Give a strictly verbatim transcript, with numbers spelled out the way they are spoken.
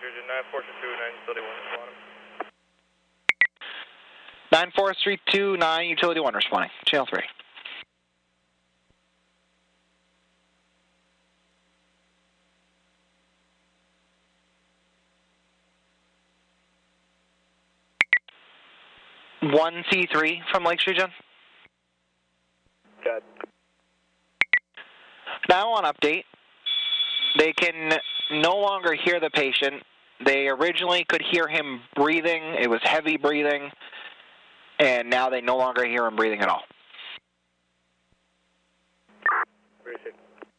nine four three two nine utility one responding. nine four three two nine utility one responding. Channel three. one C three from Lakes Region. Got. Now on update, they can no longer hear the patient. They originally could hear him breathing. It was heavy breathing. And now they no longer hear him breathing at all.